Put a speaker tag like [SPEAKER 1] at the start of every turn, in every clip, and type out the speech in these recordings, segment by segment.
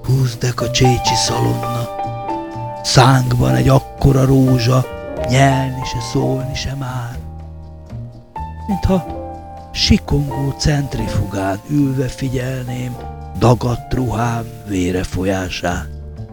[SPEAKER 1] Húzdek a csécsi szalonna, szánkban egy akkora rózsa, nyelni se, szólni se már. Mintha sikongó centrifugán ülve figyelném dagadt ruhám vére folyását.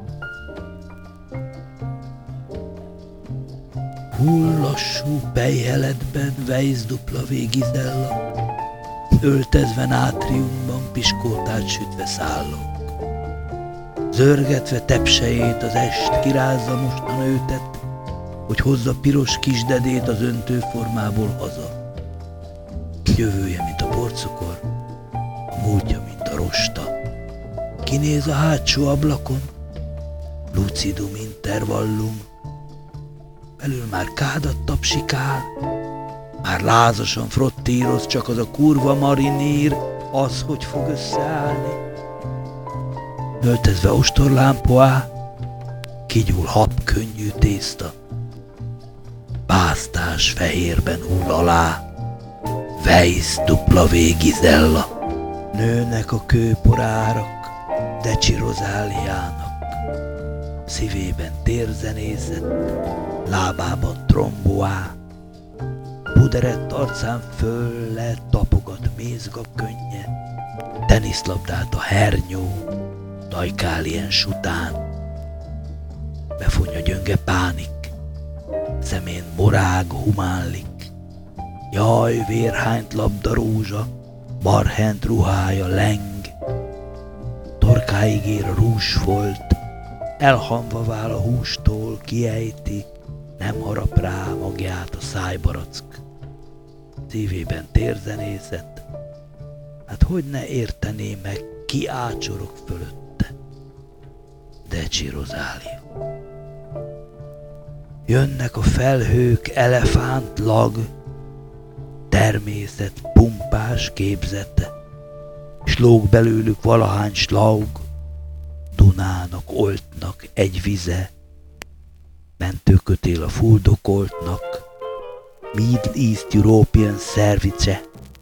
[SPEAKER 1] Hullassú pejheletben Weiss-dupla Gizella, öltezve nátriumban piskótát sütve szállok. Zörgetve tepsejét az est kirázza most a nőtet, hogy hozza piros kisdedét az öntőformából haza. Jövője, mint a porcukor, a múltja, mint a rosta. Kinéz a hátsó ablakon, lucidum intervallum, belül már kádat tapsikál, már lázasan frottíroz csak az a kurva marinír, az, hogy fog összeállni. Öltezve ostorlámpoá, kigyúl habkönnyű tészta. Pásztás fehérben hull alá, Weiss-dupla Gizella. Nőnek a kőporárak, Decsi Rozáliának. Szívében térzenészet, lábában tromboá. Puderett arcán föl le tapogat mézga könnye, teniszlabdát a hernyó, dajkál ilyen sután. Befonja gyönge pánik, szemén morág humánlik. Jaj, vérhányt labda rózsa, barhent ruhája leng. Torkáig ér a rúsfolt, elhamva vál a hústól, kiejti, nem harap rá magját a szájbarack. Szívében térzenészet, hát hogy ne értené meg, ki ácsorog fölötte? Decsi Rozália. Jönnek a felhők elefántlag, természet pumpás képzete, s lóg belőlük valahány slaug, Dunának oltnak egy vize, mentőkötél a fuldokoltnak, Middle East European Service.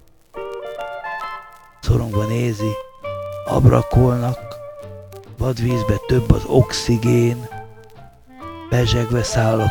[SPEAKER 1] Szorongva nézi, abrakolnak, vadvízbe több az oxigén, bezsegve száll a